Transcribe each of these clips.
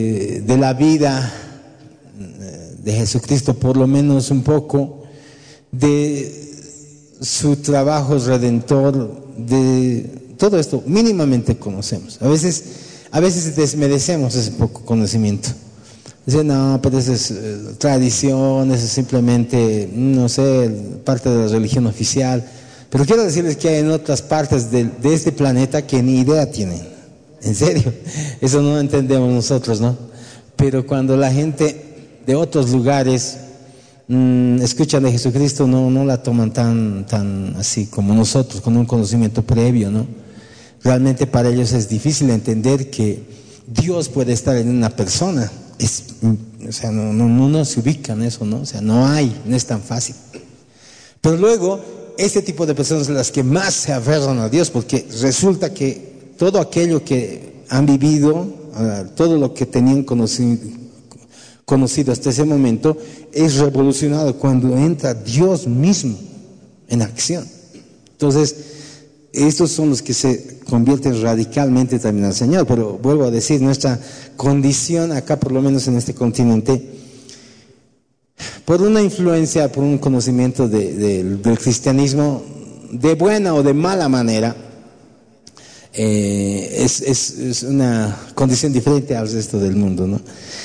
de la vida de Jesucristo, por lo menos un poco, de su trabajo redentor, de todo esto, mínimamente conocemos. A veces desmerecemos ese poco conocimiento. Dicen, no, pero eso es tradición, eso es simplemente, no sé, parte de la religión oficial. Pero quiero decirles que hay en otras partes de este planeta que ni idea tienen. En serio, eso no entendemos nosotros, ¿no? Pero cuando la gente de otros lugares escuchan de Jesucristo, no la toman tan así como nosotros, con un conocimiento previo, ¿no? Realmente para ellos es difícil entender que Dios puede estar en una persona. O sea, no se ubican eso, ¿no? O sea, no es tan fácil. Pero luego, este tipo de personas son las que más se aferran a Dios, porque resulta que todo aquello que han vivido, todo lo que tenían conocido hasta ese momento, es revolucionado cuando entra Dios mismo en acción. Entonces, estos son los que se convierten radicalmente también al Señor. Pero vuelvo a decir, nuestra condición acá, por lo menos en este continente, por una influencia, por un conocimiento del cristianismo, de buena o de mala manera, es una condición diferente al resto del mundo, ¿no?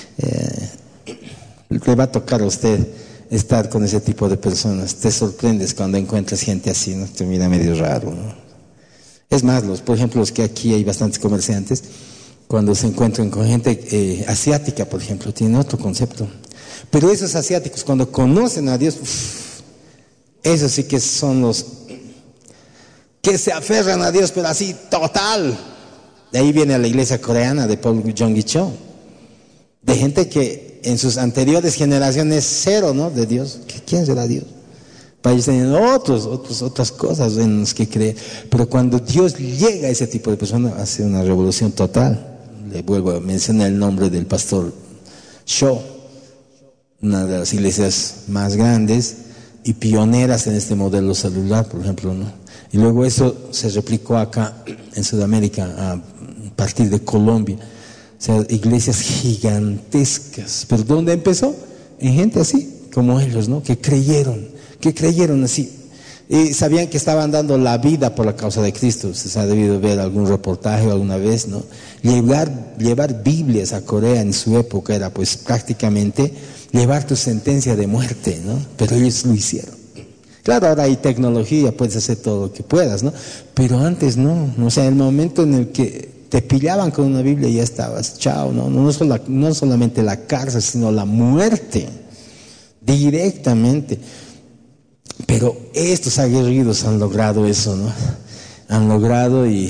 Le va a tocar a usted estar con ese tipo de personas. Te sorprendes cuando encuentras gente así, ¿no? Te mira medio raro, ¿no? Es más, por ejemplo, los que aquí hay bastantes comerciantes, cuando se encuentran con gente asiática, por ejemplo, tienen otro concepto. Pero esos asiáticos, cuando conocen a Dios, esos sí que son los que se aferran a Dios, pero así total. De ahí viene la iglesia coreana de Paul Jong-gi Cho, de gente que en sus anteriores generaciones cero, ¿no? De Dios. ¿Quién será Dios? Para ellos tenían otras cosas en las que creer. Pero cuando Dios llega a ese tipo de personas, hace una revolución total. Le vuelvo a mencionar el nombre del pastor Cho, una de las iglesias más grandes y pioneras en este modelo celular, por ejemplo, ¿no? Y luego eso se replicó acá en Sudamérica a partir de Colombia. O sea, iglesias gigantescas. ¿Pero dónde empezó? En gente así, como ellos, ¿no? Que creyeron así. Y sabían que estaban dando la vida por la causa de Cristo. Ustedes han debido ver algún reportaje alguna vez, ¿no? Llevar Biblias a Corea en su época era pues prácticamente llevar tu sentencia de muerte, ¿no? Pero ellos lo hicieron. Claro, ahora hay tecnología, puedes hacer todo lo que puedas, ¿no? Pero antes no. O sea, el momento en el que te pillaban con una Biblia ya estabas, chao, ¿no? No solamente la cárcel, sino la muerte, directamente. Pero estos aguerridos han logrado eso, ¿no? Han logrado y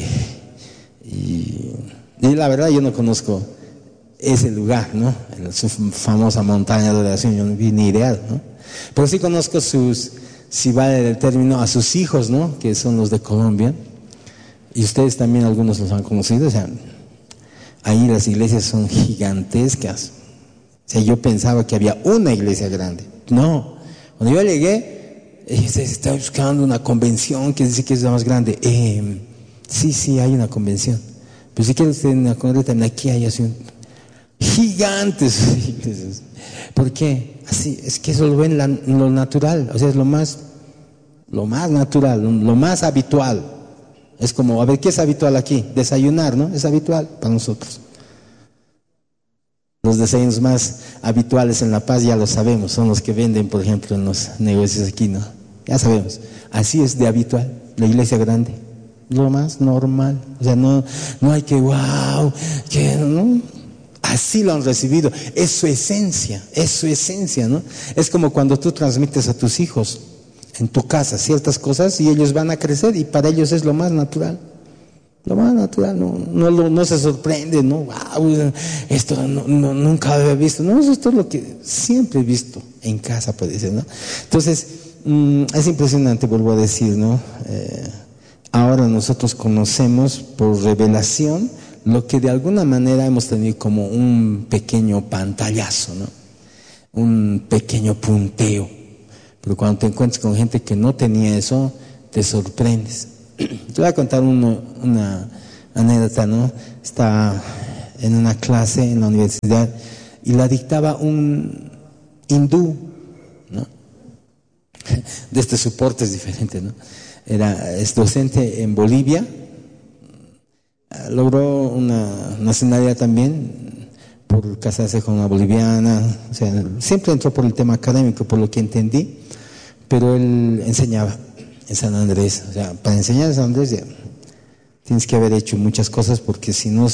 la verdad yo no conozco ese lugar, ¿no? Su famosa montaña de oración, yo no vi ni idea, ¿no? Pero sí conozco si vale el término, a sus hijos, ¿no? Que son los de Colombia. Y ustedes también algunos los han conocido. O sea, ahí las iglesias son gigantescas. O sea, yo pensaba que había una iglesia grande. No. Cuando yo llegué, se está buscando una convención que dice que es la más grande. Sí, hay una convención. Pero si quieren ustedes una convención, también aquí hay así gigantes iglesias. ¿Por qué? Así, es que eso lo ven lo natural. O sea, es lo más natural, lo más habitual. Es como, a ver, ¿qué es habitual aquí? Desayunar, ¿no? Es habitual para nosotros. Los desayunos más habituales en La Paz ya lo sabemos, son los que venden, por ejemplo, en los negocios aquí, ¿no? Ya sabemos. Así es de habitual, la iglesia grande. Lo más normal. O sea, no hay que, wow, que no. Así lo han recibido. Es su esencia, ¿no? Es como cuando tú transmites a tus hijos en tu casa ciertas cosas y ellos van a crecer y para ellos es lo más natural. Lo más natural, no se sorprende, ¿no? Wow, esto nunca había visto. No, esto es lo que siempre he visto en casa, puede ser, ¿no? Entonces, es impresionante, vuelvo a decir, ¿no? Ahora nosotros conocemos por revelación lo que de alguna manera hemos tenido como un pequeño pantallazo, ¿no? Un pequeño punteo. Pero cuando te encuentras con gente que no tenía eso, te sorprendes. Te voy a contar una anécdota, ¿no? en una clase en la universidad y la dictaba un hindú, ¿no? De este soporte es diferente, ¿no? Es docente en Bolivia, logró una nacionalidad también por casarse con una boliviana, o sea, siempre entró por el tema académico, por lo que entendí, pero él enseñaba en San Andrés, o sea, para enseñar en San Andrés ya tienes que haber hecho muchas cosas porque si no,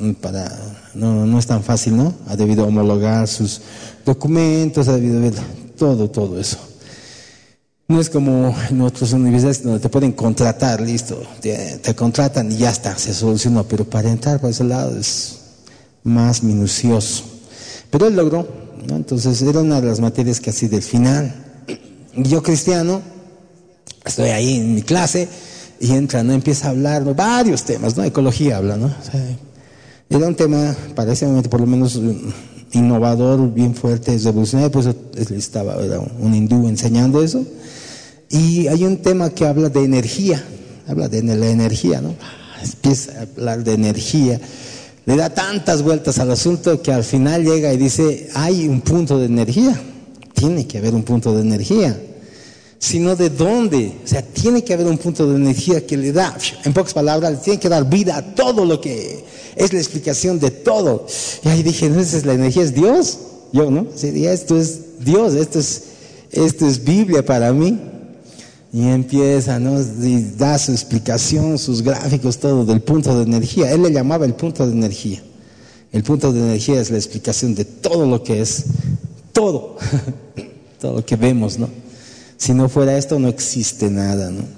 no es tan fácil, ¿no? Ha debido homologar sus documentos, ha debido ver todo eso. No es como en otras universidades donde te pueden contratar, listo, te contratan y ya está, se solucionó, pero para entrar por ese lado es más minucioso. Pero él logró, ¿no? Entonces era una de las materias que así del final. Yo cristiano, estoy ahí en mi clase y entra, ¿no? Empieza a hablar, ¿no? Varios temas, ¿no? Ecología habla, ¿no? O sea, era un tema, para ese momento por lo menos innovador, bien fuerte, revolucionario, pues era un hindú enseñando eso. Y hay un tema que habla de energía, habla de la energía, ¿no? Empieza a hablar de energía, le da tantas vueltas al asunto que al final llega y dice, hay un punto de energía, tiene que haber un punto de energía, sino de dónde, o sea, tiene que haber un punto de energía que le da, en pocas palabras, le tiene que dar vida a todo lo que es la explicación de todo. Y ahí dije, no, esa es la energía, es Dios, yo, ¿no? Sí, esto es Dios, esto es Biblia para mí. Y empieza, ¿no? Y da su explicación, sus gráficos, todo del punto de energía. Él le llamaba el punto de energía. El punto de energía es la explicación de todo lo que es, todo lo que vemos, ¿no? Si no fuera esto, no existe nada, ¿no?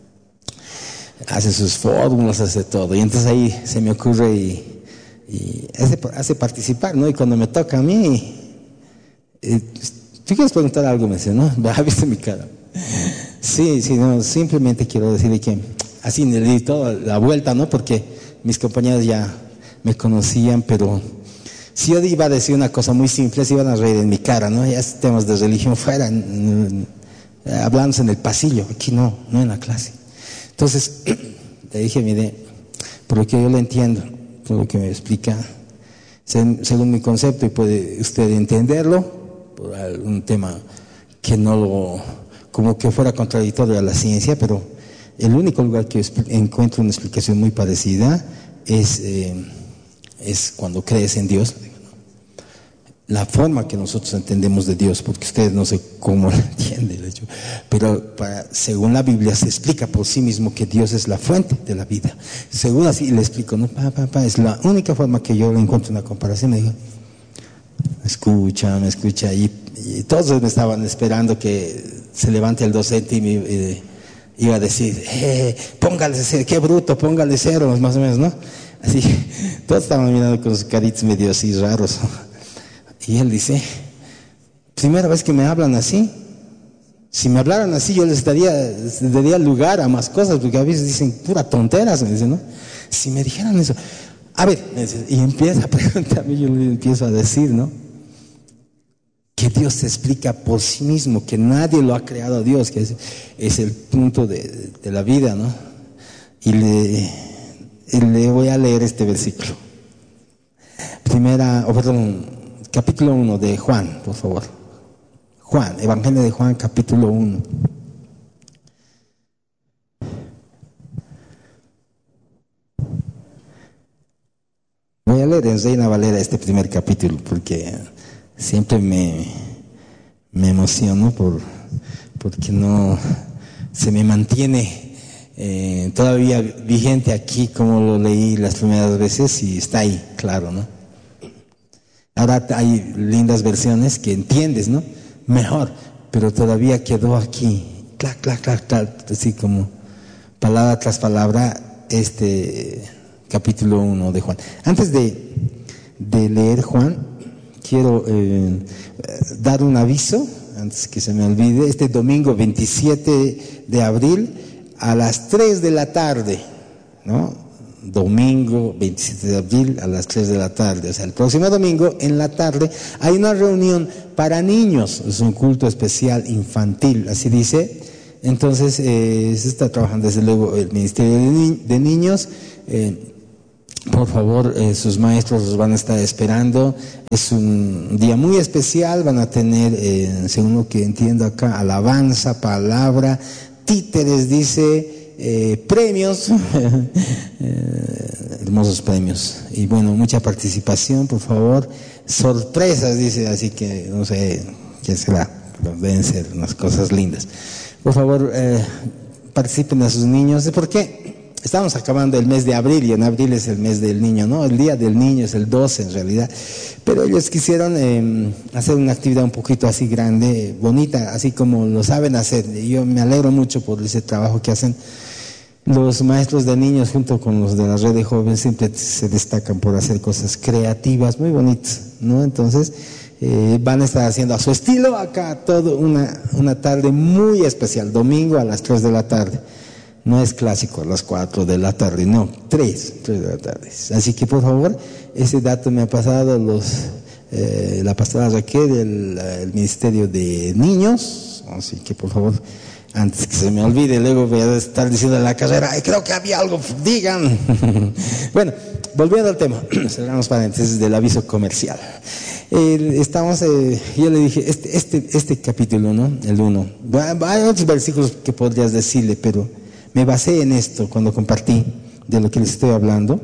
Hace sus fórmulas, hace todo. Y entonces ahí se me ocurre y hace participar, ¿no? Y cuando me toca a mí, ¿tú quieres preguntar algo? Me dice, ¿no? ¿Viste mi cara? Sí, no, simplemente quiero decirle que así le di toda la vuelta, ¿no? Porque mis compañeros ya me conocían, pero si yo iba a decir una cosa muy simple, se iban a reír en mi cara, ¿no? Ya temas de religión fuera, hablándose en el pasillo, aquí no en la clase. Entonces, le dije, mire, por lo que yo le entiendo, por lo que me explica, según mi concepto, y puede usted entenderlo, por algún tema que como que fuera contradictorio a la ciencia, pero el único lugar que encuentro una explicación muy parecida es cuando crees en Dios. La forma que nosotros entendemos de Dios, porque ustedes no sé cómo lo entienden, de hecho, pero según la Biblia se explica por sí mismo que Dios es la fuente de la vida. Según así le explico, ¿no? Es la única forma que yo le encuentro una comparación. Me digo, me escucha, y todos me estaban esperando que se levante el docente y me iba a decir, póngale cero, qué bruto, póngale cero, más o menos, ¿no? Así, todos estaban mirando con sus caritos medio así raros. Y él dice, primera vez que me hablan así. Si me hablaran así, yo les daría lugar a más cosas, porque a veces dicen pura tonteras, me dicen, ¿no? Si me dijeran eso, a ver, y empieza a preguntarme, yo le empiezo a decir, ¿no? Que Dios se explica por sí mismo, que nadie lo ha creado a Dios, que es el punto de la vida, ¿no? Y le voy a leer este versículo. Capítulo 1 de Juan, por favor. Juan, Evangelio de Juan, capítulo 1. Voy a leer en Reina Valera este primer capítulo porque siempre me emociono porque no se me mantiene todavía vigente aquí como lo leí las primeras veces y está ahí, claro, ¿no? Ahora hay lindas versiones que entiendes, ¿no? Mejor, pero todavía quedó aquí, clac, así como palabra tras palabra capítulo 1 de Juan. Antes de leer Juan, quiero dar un aviso, antes que se me olvide, este domingo 27 de abril a las 3 de la tarde, ¿no? Domingo 27 de abril a las 3 de la tarde, o sea, el próximo domingo en la tarde hay una reunión para niños, es un culto especial infantil, así dice. Entonces se está trabajando desde luego el Ministerio de Niños, Por favor, sus maestros los van a estar esperando. Es un día muy especial. Van a tener, según lo que entiendo acá, alabanza, palabra, títeres, dice, premios, hermosos premios. Y bueno, mucha participación, por favor. Sorpresas, dice, así que no sé qué será. Pero deben ser unas cosas lindas. Por favor, participen a sus niños. ¿Por qué? Estamos acabando el mes de abril y en abril es el mes del niño, ¿no? El día del niño es el 12 en realidad. Pero ellos quisieron hacer una actividad un poquito así grande, bonita, así como lo saben hacer. Y yo me alegro mucho por ese trabajo que hacen. Los maestros de niños junto con los de la red de jóvenes siempre se destacan por hacer cosas creativas, muy bonitas, ¿no? Entonces van a estar haciendo a su estilo acá todo una tarde muy especial, domingo a las 3 de la tarde. No es clásico a las 4 de la tarde, no, 3 de la tarde. Así que por favor, ese dato me ha pasado la pastora Raquel del Ministerio de Niños. Así que por favor, antes que se me olvide, luego voy a estar diciendo en la carrera, ay, creo que había algo, digan. Bueno, volviendo al tema, cerramos paréntesis del aviso comercial. Yo le dije, este capítulo, ¿no? El 1. Hay otros versículos que podrías decirle, pero me basé en esto cuando compartí de lo que les estoy hablando.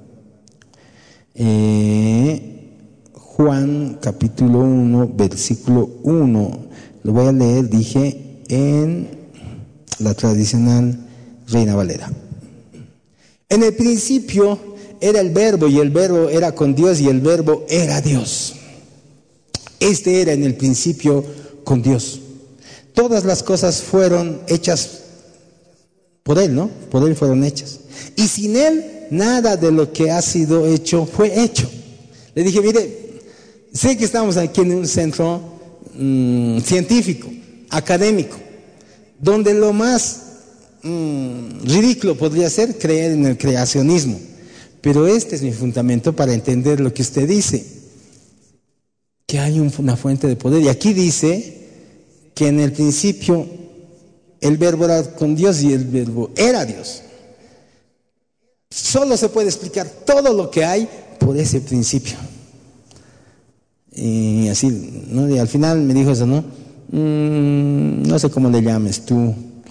Juan capítulo 1, versículo 1. Lo voy a leer, dije, en la tradicional Reina Valera. En el principio era el Verbo, y el Verbo era con Dios, y el Verbo era Dios. Este era en el principio con Dios. Todas las cosas fueron hechas por Él, ¿no? Por Él fueron hechas. Y sin Él, nada de lo que ha sido hecho fue hecho. Le dije, mire, sé que estamos aquí en un centro científico, académico, donde lo más ridículo podría ser creer en el creacionismo. Pero este es mi fundamento para entender lo que usted dice, que hay una fuente de poder. Y aquí dice que en el principio el Verbo era con Dios y el Verbo era Dios. Solo se puede explicar todo lo que hay por ese principio. Y así, ¿no? Y al final me dijo eso, ¿no? No sé cómo le llames tú,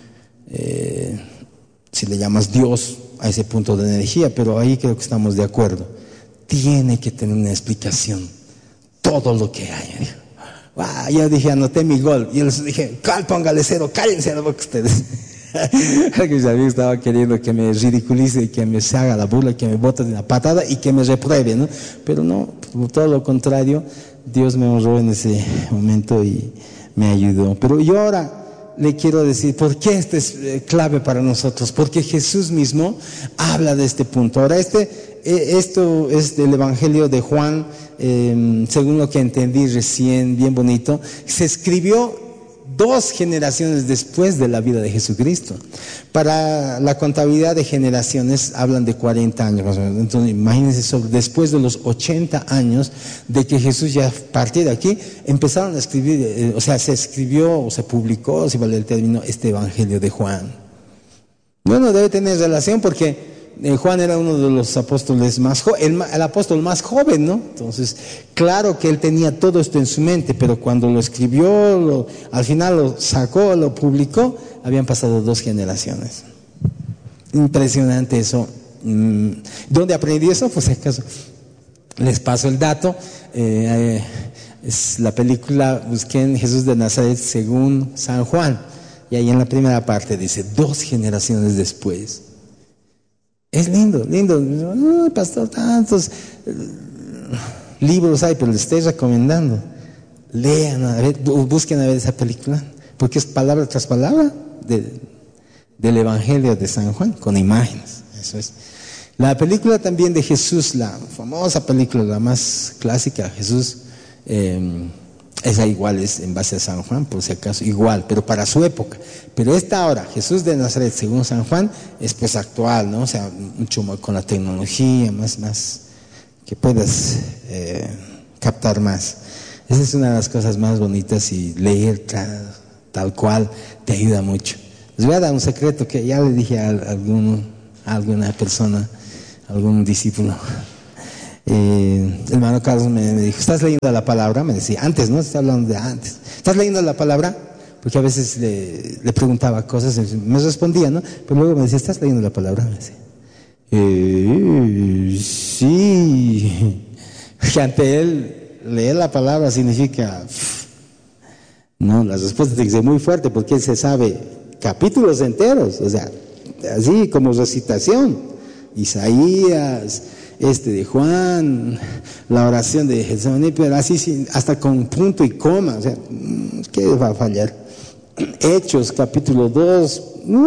si le llamas Dios a ese punto de energía, pero ahí creo que estamos de acuerdo. Tiene que tener una explicación todo lo que hay. Yo dije, anoté mi gol. Y yo les dije, póngale 0, cállense a la boca ustedes. Que mis amigos estaban queriendo que me ridiculice y que me se haga la burla, que me bote de una patada y que me repruebe, ¿no? Pero no, todo lo contrario, Dios me honró en ese momento y me ayudó. Pero yo ahora le quiero decir, ¿por qué esto es clave para nosotros? Porque Jesús mismo habla de este punto. Ahora, esto es del Evangelio de Juan, según lo que entendí recién, bien bonito. Se escribió 2 generaciones después de la vida de Jesucristo. Para la contabilidad de generaciones hablan de 40 años más o menos. Entonces imagínense, después de los 80 años de que Jesús ya partió de aquí, empezaron a escribir, se escribió o se publicó, si vale el término, este Evangelio de Juan. Bueno, debe tener relación porque Juan era uno de los apóstoles más jóvenes, el apóstol más joven, ¿no? Entonces, claro que él tenía todo esto en su mente, pero cuando lo escribió, al final lo sacó, lo publicó, habían pasado 2 generaciones. Impresionante eso. ¿Dónde aprendí eso? Pues acaso les paso el dato. Es la película Busquen Jesús de Nazaret según San Juan. Y ahí en la primera parte dice 2 generaciones después. Es lindo, lindo. No, pastor, tantos libros hay, pero les estoy recomendando. Lean, a ver, busquen a ver esa película, porque es palabra tras palabra del Evangelio de San Juan, con imágenes. Eso es. La película también de Jesús, la famosa película, la más clásica, Jesús, esa igual es en base a San Juan, por si acaso, igual, pero para su época. Pero esta ahora, Jesús de Nazaret, según San Juan, es pues actual, ¿no? O sea, mucho más con la tecnología, más que puedas captar más. Esa es una de las cosas más bonitas, y leer tal cual te ayuda mucho. Les voy a dar un secreto que ya le dije a alguna persona algún discípulo. El hermano Carlos me dijo, ¿estás leyendo la palabra? Me decía, antes, ¿no? Está hablando de antes. ¿Estás leyendo la palabra? Porque a veces le preguntaba cosas, me respondía, ¿no? Pero luego me decía, ¿estás leyendo la palabra? Me decía, sí. Que ante él, leer la palabra significa, no, la respuesta tiene que ser muy fuerte, porque él se sabe capítulos enteros, o sea, así como recitación. Isaías, de Juan, la oración de Getsemaní, pero así hasta con punto y coma, o sea, ¿qué va a fallar? Hechos, capítulo 2,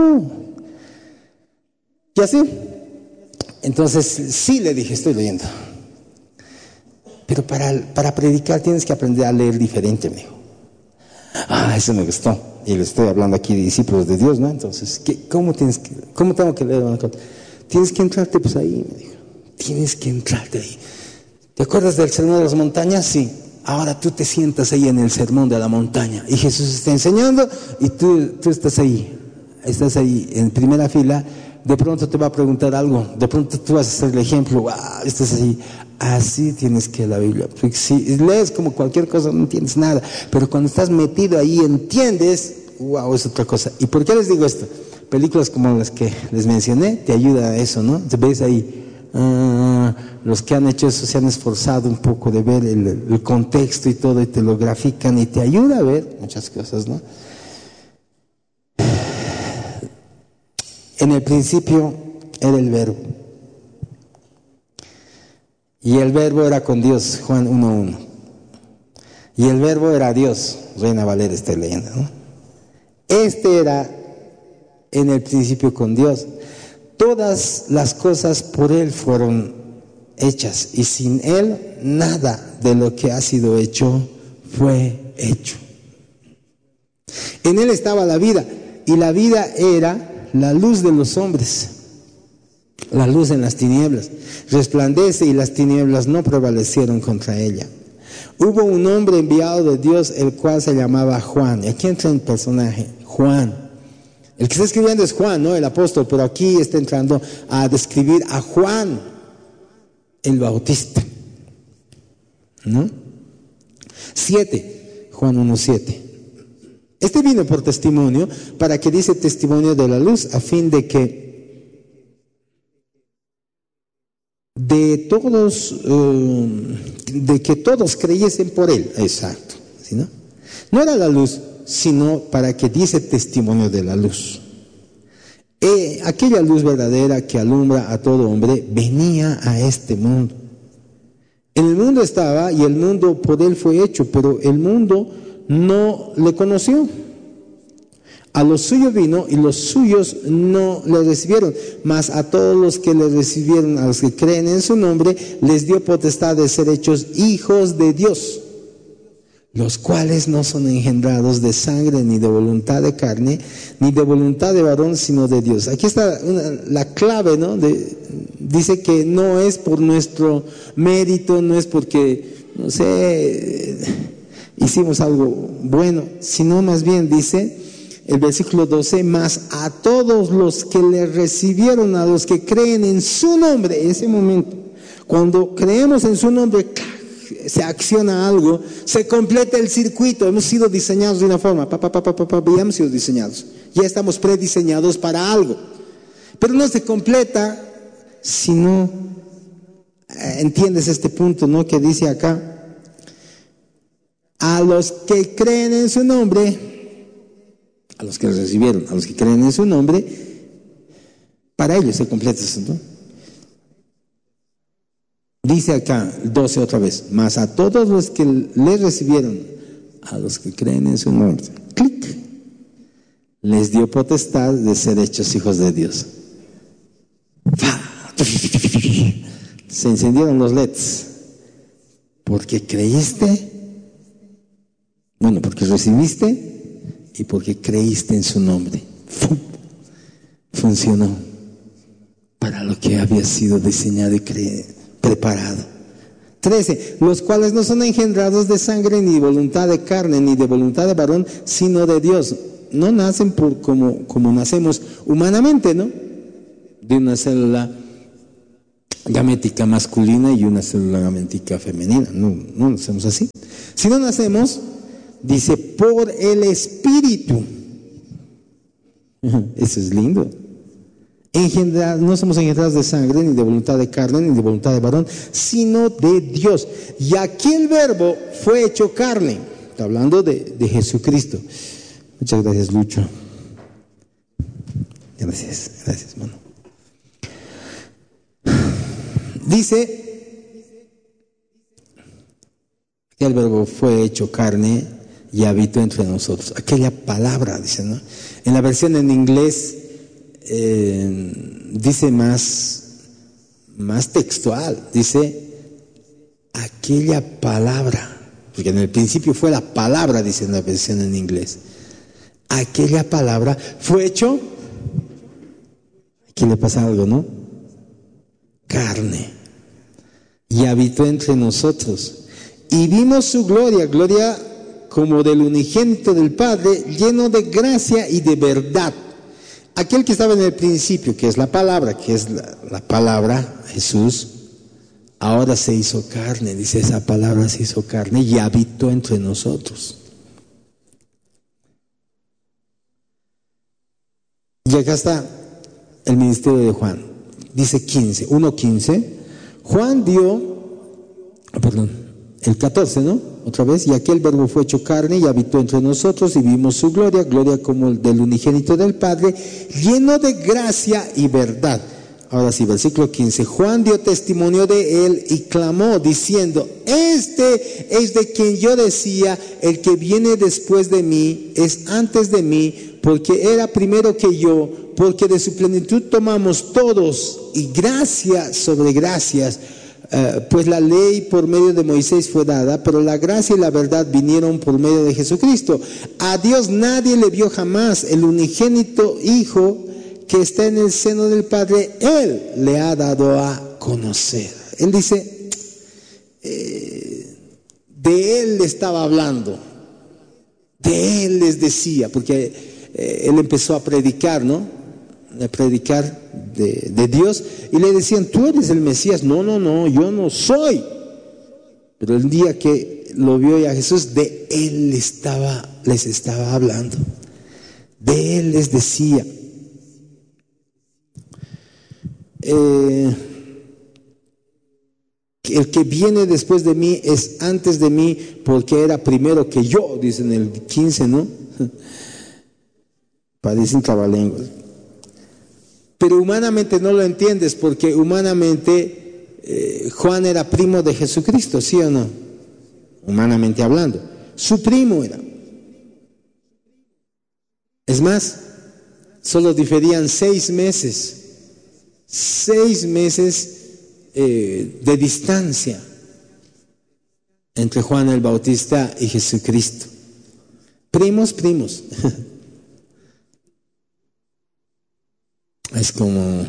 y así. Entonces, sí le dije, estoy leyendo. Pero para predicar tienes que aprender a leer diferente, me dijo. Eso me gustó. Y le estoy hablando aquí de discípulos de Dios, ¿no? Entonces, ¿cómo tengo que leer? Tienes que entrarte pues ahí, me dijo. Tienes que entrarte ahí. ¿Te acuerdas del sermón de las montañas? Sí. Ahora tú te sientas ahí en el sermón de la montaña. Y Jesús está enseñando y tú estás ahí. Estás ahí en primera fila. De pronto te va a preguntar algo. De pronto tú vas a ser el ejemplo. ¡Wow! Estás ahí. Así tienes que la Biblia. Porque si lees como cualquier cosa no entiendes nada. Pero cuando estás metido ahí entiendes. ¡Wow! Es otra cosa. ¿Y por qué les digo esto? Películas como las que les mencioné te ayuda a eso, ¿no? Te ves ahí. Los que han hecho eso se han esforzado un poco de ver el contexto y todo, y te lo grafican y te ayuda a ver muchas cosas, ¿no? En el principio era el Verbo, y el Verbo era con Dios, Juan 1:1, y el Verbo era Dios. Reina Valera estoy leyendo, ¿no? Era en el principio con Dios. Todas las cosas por Él fueron hechas, y sin Él nada de lo que ha sido hecho fue hecho. En Él estaba la vida, y la vida era la luz de los hombres. La luz en las tinieblas resplandece, y las tinieblas no prevalecieron contra ella. Hubo un hombre enviado de Dios, el cual se llamaba Juan. Y aquí entra el personaje, Juan. El que está escribiendo es Juan, ¿no? El apóstol, pero aquí está entrando a describir a Juan el Bautista, ¿no? 7, Juan 1:7. Vino por testimonio, para que dice testimonio de la luz, a fin de que todos creyesen por él. Exacto, ¿sí, no? No era la luz, sino para que diese testimonio de la luz. Aquella luz verdadera que alumbra a todo hombre venía a este mundo. En el mundo estaba, y el mundo por él fue hecho, pero el mundo no le conoció. A los suyos vino, y los suyos no le recibieron. Mas a todos los que le recibieron, a los que creen en su nombre, les dio potestad de ser hechos hijos de Dios, los cuales no son engendrados de sangre, ni de voluntad de carne, ni de voluntad de varón, sino de Dios. Aquí está la clave, ¿no? Dice que no es por nuestro mérito, no es porque, no sé, hicimos algo bueno, sino más bien dice el versículo 12, más a todos los que le recibieron, a los que creen en su nombre. En ese momento, cuando creemos en su nombre, se acciona algo, se completa el circuito. Hemos sido diseñados de una forma, ya hemos sido diseñados, ya estamos prediseñados para algo, pero no se completa si no entiendes este punto, ¿no? Que dice acá, a los que creen en su nombre, a los que recibieron, a los que creen en su nombre, para ellos se completa eso, ¿no? Dice acá, 12 otra vez, mas a todos los que le recibieron, a los que creen en su nombre, clic, les dio potestad de ser hechos hijos de Dios. Se encendieron los LEDs. Porque creíste, bueno, porque recibiste y porque creíste en su nombre. Funcionó para lo que había sido diseñado y preparado. 13, los cuales no son engendrados de sangre, ni de voluntad de carne, ni de voluntad de varón, sino de Dios. No nacen como nacemos humanamente, ¿no? De una célula gamética masculina y una célula gamética femenina. No nacemos así. Si no nacemos, dice, por el Espíritu. Eso es lindo. No somos engendrados de sangre, ni de voluntad de carne, ni de voluntad de varón, sino de Dios. Y aquel verbo fue hecho carne. Está hablando de Jesucristo. Muchas gracias, Lucho. Gracias, hermano. Dice que el verbo fue hecho carne y habitó entre nosotros. Aquella palabra, dice, ¿no? En la versión en inglés dice más textual, dice aquella palabra, porque en el principio fue la palabra, dice en la versión en inglés. Aquella palabra fue hecho, aquí le pasa algo, ¿no? Carne, y habitó entre nosotros, y vimos su gloria como del unigénito del Padre, lleno de gracia y de verdad. Aquel que estaba en el principio, que es la palabra, la palabra, Jesús, ahora se hizo carne, dice, esa palabra se hizo carne y habitó entre nosotros. Y acá está el ministerio de Juan. Dice 1:15. Juan el 14, ¿no? Otra vez, y aquel verbo fue hecho carne y habitó entre nosotros y vimos su gloria como el del unigénito del Padre, lleno de gracia y verdad. Ahora sí, versículo 15. Juan dio testimonio de él y clamó diciendo, este es de quien yo decía, el que viene después de mí es antes de mí, porque era primero que yo, porque de su plenitud tomamos todos, y gracia sobre gracias. Pues la ley por medio de Moisés fue dada, pero la gracia y la verdad vinieron por medio de Jesucristo. A Dios nadie le vio jamás. El unigénito Hijo que está en el seno del Padre, Él le ha dado a conocer. Él dice, de Él le estaba hablando, de Él les decía, porque Él empezó a predicar, ¿no? A predicar de Dios, y le decían, tú eres el Mesías. No, yo no soy. Pero el día que lo vio ya Jesús, de Él les estaba hablando, de Él les decía. El que viene después de mí es antes de mí, porque era primero que yo, dice en el 15, ¿no? Parecen trabalenguas. Pero humanamente no lo entiendes, porque humanamente Juan era primo de Jesucristo, ¿sí o no? Humanamente hablando, su primo era. Es más, solo diferían 6 meses. 6 meses de distancia entre Juan el Bautista y Jesucristo. Primos. Es como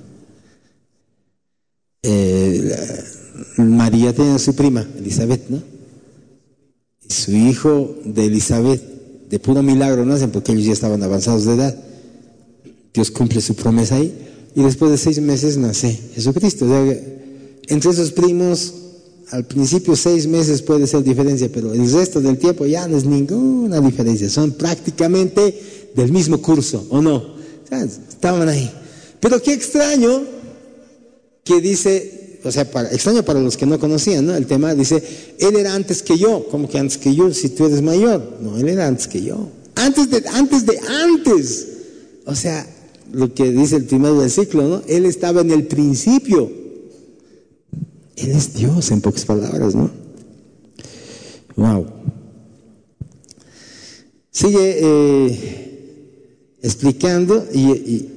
María tenía a su prima Elizabeth, ¿no? Y su hijo de Elizabeth, de puro milagro nacen, porque ellos ya estaban avanzados de edad. Dios cumple su promesa ahí, y después de 6 meses nace Jesucristo. O sea, entre esos primos, al principio 6 meses puede ser diferencia, pero el resto del tiempo ya no es ninguna diferencia, son prácticamente del mismo curso, ¿o no? Estaban ahí. Pero qué extraño que dice, o sea, extraño para los que no conocían, ¿no? El tema dice, Él era antes que yo. ¿Cómo que antes que yo? Si tú eres mayor. No, Él era antes que yo. Antes. O sea, lo que dice el primer versículo, ¿no? Él estaba en el principio. Él es Dios, en pocas palabras, ¿no? Wow. Sigue explicando y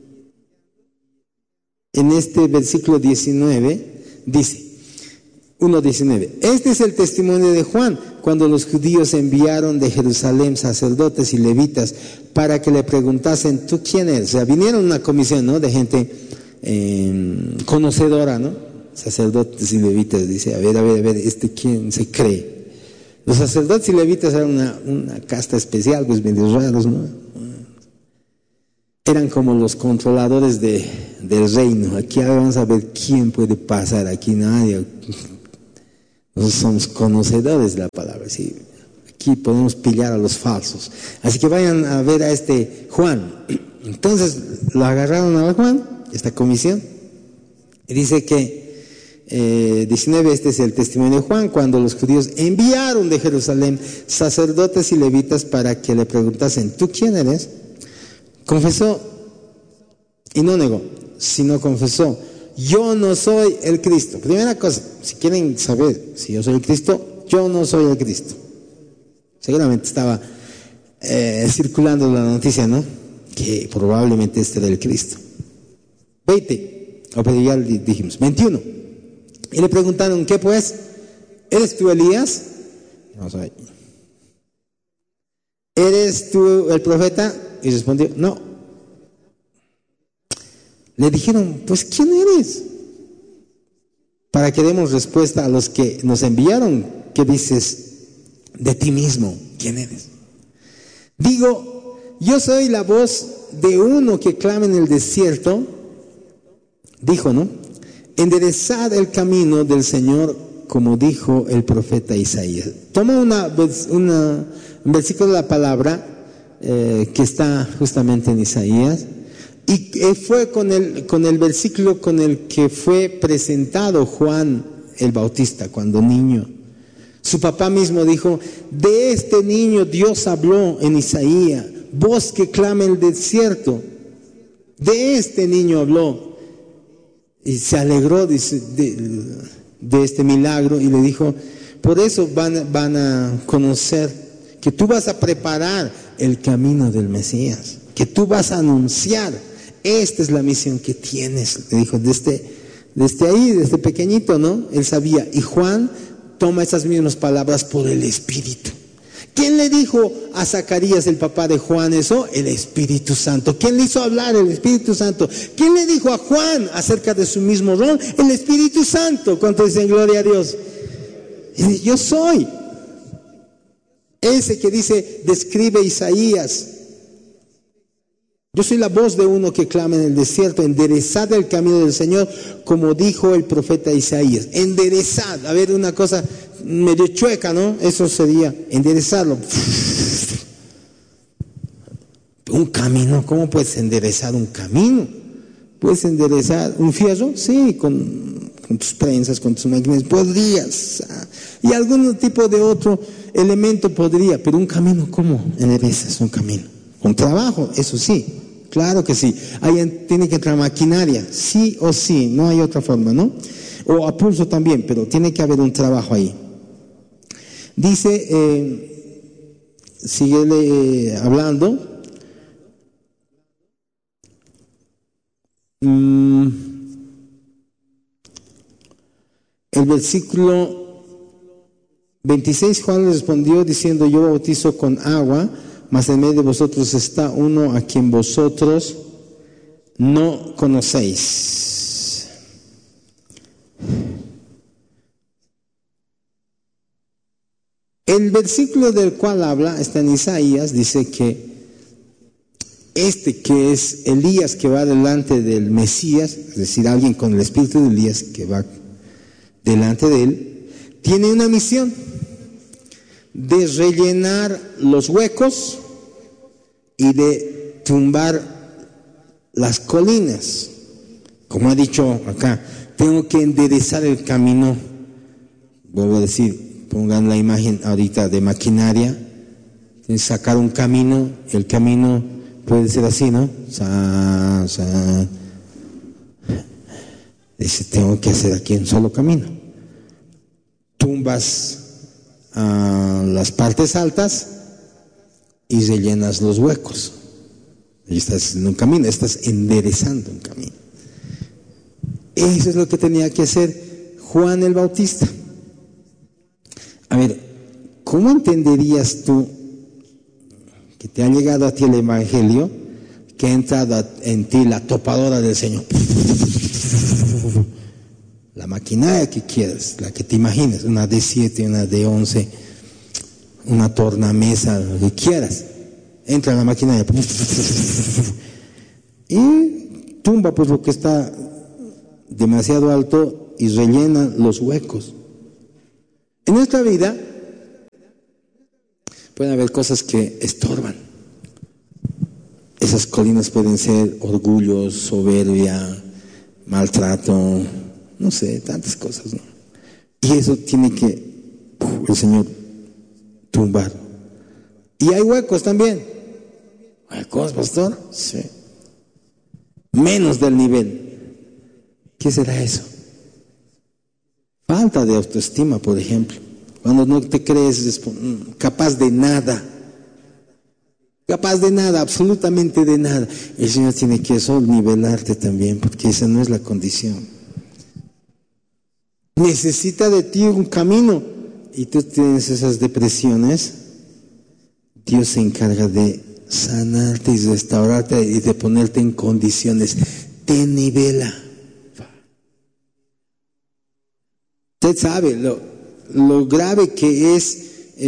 en este versículo 19 dice, 1:19, este es el testimonio de Juan, cuando los judíos enviaron de Jerusalén sacerdotes y levitas para que le preguntasen, ¿tú quién eres? O sea, vinieron una comisión, ¿no? De gente conocedora, ¿no? Sacerdotes y levitas, dice, a ver, ¿quién se cree? Los sacerdotes y levitas eran una casta especial, pues medio raros, ¿no? eran como los controladores del reino. Aquí vamos a ver quién puede pasar, aquí nadie. Nosotros somos conocedores de la palabra, ¿sí? Aquí podemos pillar a los falsos. Así que vayan a ver a este Juan. Entonces lo agarraron a Juan, esta comisión, y dice que 19, este es el testimonio de Juan, cuando los judíos enviaron de Jerusalén sacerdotes y levitas para que le preguntasen, ¿tú quién eres? Confesó y no negó, sino confesó, yo no soy el Cristo. Primera cosa, si quieren saber si yo soy el Cristo, yo no soy el Cristo. Seguramente estaba circulando la noticia, ¿no? Que probablemente este era el Cristo. 20, o ya dijimos, 21. Y le preguntaron, ¿qué pues? ¿Eres tú Elías? No soy. ¿Eres tú el profeta? Y respondió, no. Le dijeron, pues ¿quién eres? Para que demos respuesta a los que nos enviaron. ¿Qué dices de ti mismo? ¿Quién eres? Digo, yo soy la voz de uno que clama en el desierto. Dijo, ¿no? Enderezad el camino del Señor, como dijo el profeta Isaías. Toma un versículo de la palabra que está justamente en Isaías, y fue con el versículo con el que fue presentado Juan el Bautista cuando niño. Su papá mismo dijo, de este niño Dios habló en Isaías, voz que clama en el desierto, de este niño habló. Y se alegró de este milagro y le dijo, por eso van a conocer que tú vas a preparar el camino del Mesías, que tú vas a anunciar, esta es la misión que tienes. Le dijo, desde pequeñito, ¿no? Él sabía. Y Juan toma esas mismas palabras por el Espíritu. ¿Quién le dijo a Zacarías, el papá de Juan, eso? El Espíritu Santo. ¿Quién le hizo hablar? El Espíritu Santo. ¿Quién le dijo a Juan acerca de su mismo rol? El Espíritu Santo. ¿Cuánto dicen gloria a Dios? Y dice, yo soy ese que dice, describe Isaías. Yo soy la voz de uno que clama en el desierto, enderezad el camino del Señor, como dijo el profeta Isaías. Enderezad, a ver, una cosa medio chueca, ¿no? Eso sería enderezarlo. Un camino, ¿cómo puedes enderezar un camino? ¿Puedes enderezar un fierro? Sí, con tus prensas, con tus máquinas, podrías. Y algún tipo de otro elemento podría, pero un camino, ¿cómo enderezas un camino? Con trabajo, eso sí, claro que sí. Ahí tiene que entrar maquinaria, sí o sí, no hay otra forma, ¿no? O a pulso también, pero tiene que haber un trabajo ahí. Dice, sigue hablando. El versículo 26, Juan le respondió diciendo, yo bautizo con agua, mas en medio de vosotros está uno a quien vosotros no conocéis. El versículo del cual habla está en Isaías, dice que que es Elías que va delante del Mesías, es decir, alguien con el espíritu de Elías que va delante de él, tiene una misión de rellenar los huecos y de tumbar las colinas. Como ha dicho acá, tengo que enderezar el camino. Vuelvo a decir, pongan la imagen ahorita de maquinaria, sacar un camino, el camino puede ser así, ¿no? Dice, tengo que hacer aquí un solo camino. Tumbas las partes altas y rellenas los huecos. Y estás en un camino, estás enderezando un camino. Eso es lo que tenía que hacer Juan el Bautista. A ver, ¿cómo entenderías tú que te ha llegado a ti el Evangelio, que ha entrado en ti la topadora del Señor? La maquinaria que quieras, la que te imagines, una D7, una D11, una tornamesa, lo que quieras. Entra en la maquinaria. y tumba pues lo que está demasiado alto y rellena los huecos. En nuestra vida pueden haber cosas que estorban. Esas colinas pueden ser orgullo, soberbia, maltrato, no sé, tantas cosas, ¿no? Y eso tiene que el Señor tumbar. Y hay huecos también. ¿Huecos, pastor? Sí. Menos del nivel. ¿Qué será eso? Falta de autoestima, por ejemplo. Cuando no te crees capaz de nada. Capaz de nada, absolutamente de nada. El Señor tiene que eso nivelarte también, porque esa no es la condición. Necesita de ti un camino y tú tienes esas depresiones. Dios se encarga de sanarte y restaurarte y de ponerte en condiciones. Te nivela. Usted sabe lo grave que es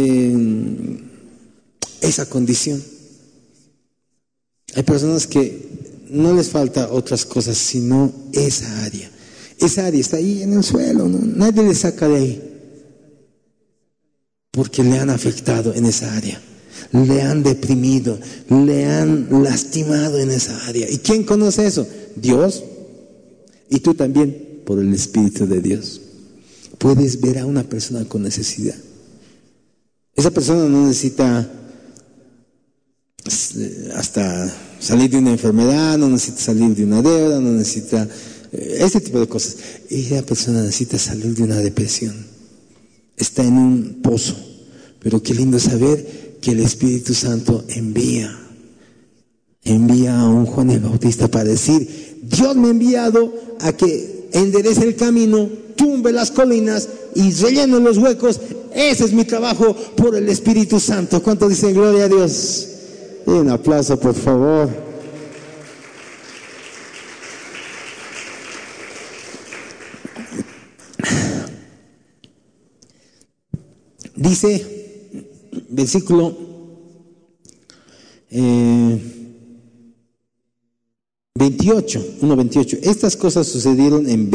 esa condición. Hay personas que no les falta otras cosas, sino esa área. Esa área está ahí en el suelo, ¿no? Nadie le saca de ahí. Porque le han afectado en esa área. Le han deprimido, le han lastimado en esa área. ¿Y quién conoce eso? Dios. Y tú también, por el Espíritu de Dios. Puedes ver a una persona con necesidad. Esa persona no necesita hasta salir de una enfermedad, no necesita salir de una deuda, no necesita ese tipo de cosas. Esa persona necesita salir de una depresión. Está en un pozo. Pero qué lindo saber que el Espíritu Santo envía a un Juan el Bautista para decir: Dios me ha enviado a que enderece el camino, tumbe las colinas y rellene los huecos. Ese es mi trabajo por el Espíritu Santo. ¿Cuántos dicen gloria a Dios? Y un aplauso, por favor. Dice versículo 1:28. Estas cosas sucedieron en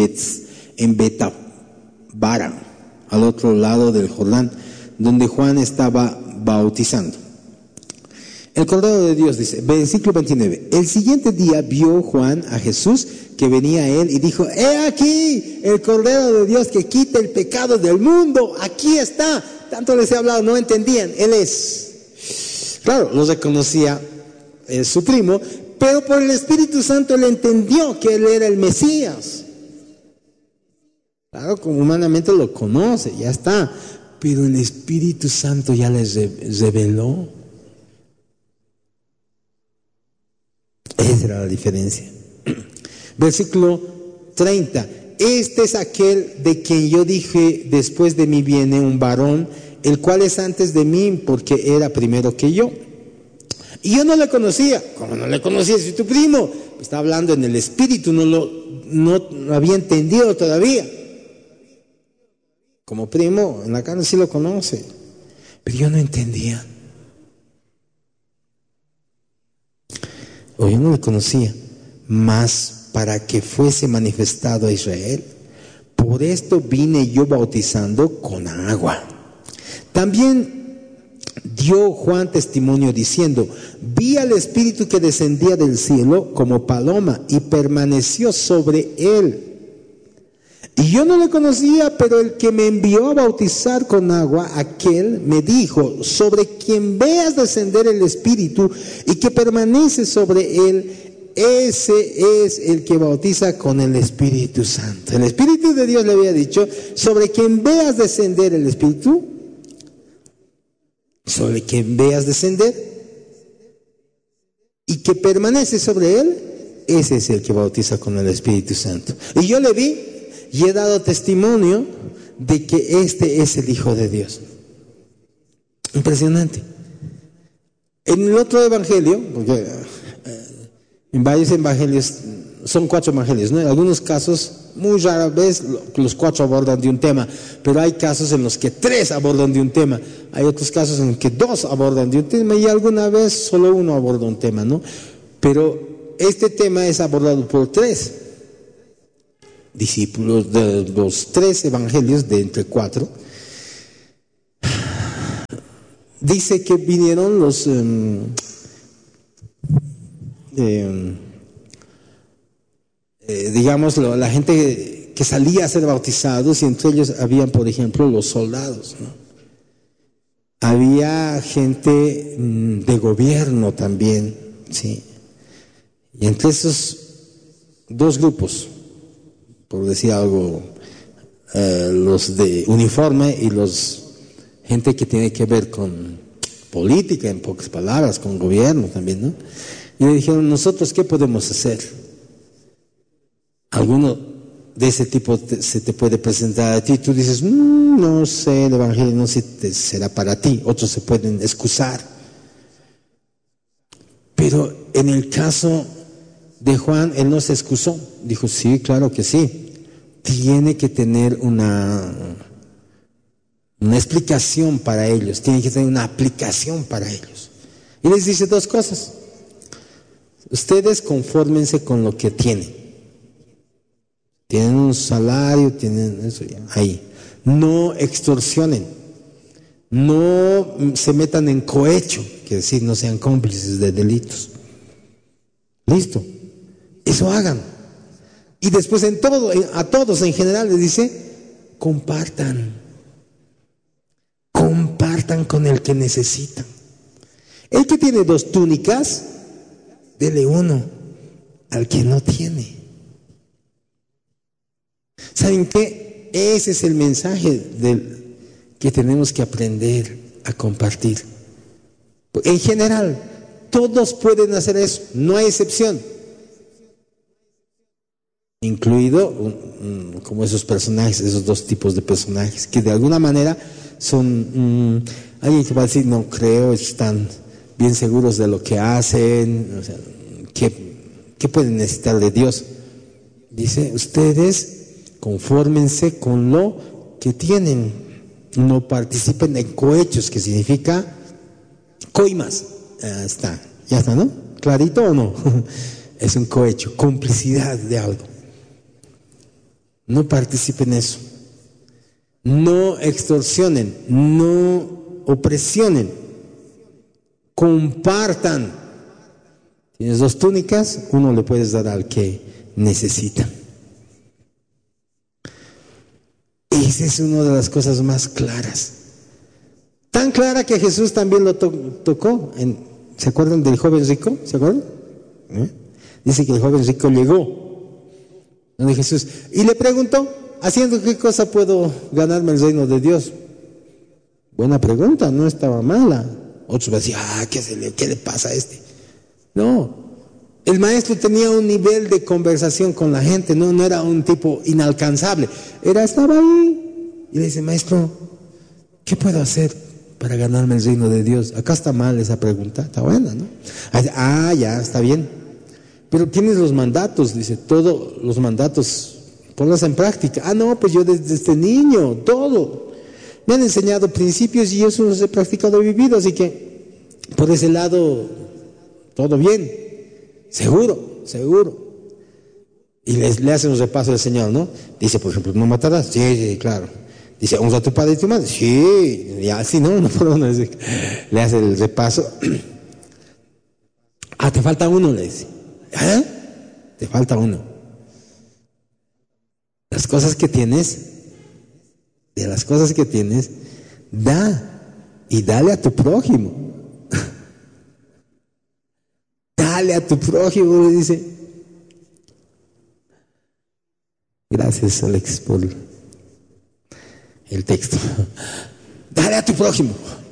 Betabara, al otro lado del Jordán, donde Juan estaba bautizando. El Cordero de Dios, dice, versículo 29. El siguiente día vio Juan a Jesús que venía a él y dijo: he aquí el Cordero de Dios que quita el pecado del mundo. Aquí está. Tanto les he hablado, no entendían. Él es. Claro, lo reconocía su primo, pero por el Espíritu Santo él entendió que él era el Mesías. Claro, como humanamente lo conoce, ya está. Pero el Espíritu Santo ya les reveló. Esa era la diferencia. Versículo 30. Este es aquel de quien yo dije: después de mí viene un varón, el cual es antes de mí, porque era primero que yo. Y yo no le conocía. ¿Cómo no le conocía? Si tu primo está hablando en el Espíritu, no lo había entendido todavía. Como primo, en la carne sí lo conoce, pero yo no entendía. O yo no le conocía, mas para que fuese manifestado a Israel, por esto vine yo bautizando con agua. También dio Juan testimonio diciendo: vi al Espíritu que descendía del cielo como paloma y permaneció sobre él. Y yo no le conocía, pero el que me envió a bautizar con agua, aquel me dijo: sobre quien veas descender el Espíritu y que permanece sobre él, ese es el que bautiza con el Espíritu Santo. El Espíritu de Dios le había dicho: sobre quien veas descender el Espíritu, sobre quien veas descender y que permanece sobre él, ese es el que bautiza con el Espíritu Santo. Y yo le vi y he dado testimonio de que este es el Hijo de Dios. Impresionante. En el otro evangelio, porque en varios evangelios, son 4 evangelios, ¿no? En algunos casos, muy rara vez, los 4 abordan de un tema, pero hay casos en los que 3 abordan de un tema. Hay otros casos en los que 2 abordan de un tema y alguna vez solo uno aborda un tema, ¿no? Pero este tema es abordado por 3 discípulos de los 3 evangelios de entre 4. Dice que vinieron los digamos la gente que salía a ser bautizados, y entre ellos habían, por ejemplo, los soldados, ¿no? Había gente de gobierno también, ¿sí? Y entre esos 2 grupos, por decir algo, los de uniforme y los gente que tiene que ver con política, en pocas palabras, con gobierno también, ¿no? Y le dijeron, ¿nosotros qué podemos hacer? Alguno de ese tipo se te puede presentar a ti, tú dices, no sé, el evangelio no será para ti. Otros se pueden excusar. Pero en el caso de Juan, él no se excusó. Dijo, sí, claro que sí. Tiene que tener una explicación para ellos, tiene que tener una aplicación para ellos. Y les dice 2 cosas. Ustedes confórmense con lo que tienen. Tienen un salario, tienen eso ya, ahí. No extorsionen. No se metan en cohecho, quiere decir, no sean cómplices de delitos. Listo. Eso hagan. Y después a todos en general les dice, compartan con el que necesita. El que tiene 2 túnicas, dele 1 al que no tiene. ¿Saben qué? Ese es el mensaje que tenemos que aprender a compartir. En general, todos pueden hacer eso, no hay excepción. Incluido como esos personajes, esos 2 tipos de personajes, que de alguna manera son alguien que va a decir, no creo, están bien seguros de lo que hacen, o sea, ¿qué pueden necesitar de Dios? Dice, ustedes confórmense con lo que tienen, no participen en cohechos, que significa coimas. Ya está, ¿no? ¿Clarito o no? Es un cohecho, complicidad de algo. No participen en eso. No extorsionen, no opresionen, compartan. Tienes 2 túnicas, 1 le puedes dar al que necesita. Esa es una de las cosas más claras. Tan clara que Jesús también lo tocó. ¿Se acuerdan del joven rico? ¿Se acuerdan? Dice que el joven rico llegó donde Jesús y le preguntó, ¿haciendo qué cosa puedo ganarme el reino de Dios? Buena pregunta, no estaba mala. Otros decían, ¿qué le pasa a este? No, el maestro tenía un nivel de conversación con la gente, no era un tipo inalcanzable. Estaba ahí y le dice, maestro, ¿qué puedo hacer para ganarme el reino de Dios? Acá está mal esa pregunta, está buena, ¿no? Ya, está bien. Pero tienes los mandatos, dice, todos los mandatos, ponlos en práctica. No, pues yo desde este niño, todo. Me han enseñado principios y eso los he practicado y vivido, así que por ese lado, todo bien, seguro. Y le hacen un repaso al Señor, ¿no? Dice, por ejemplo, ¿no matarás? Sí, claro. Dice, honra a tu padre y tu madre. Sí, y así no decir. Le hace el repaso. Te falta 1, le dice. Te falta 1. De las cosas que tienes, da y dale a tu prójimo. Dale a tu prójimo, le dice. Gracias, Alex, por el texto. Dale a tu prójimo.